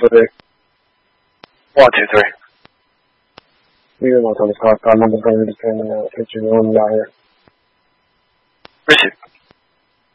3. One, two, three. Viimeinen oli saattaa monta yhdistelmää, että on liar. Receive.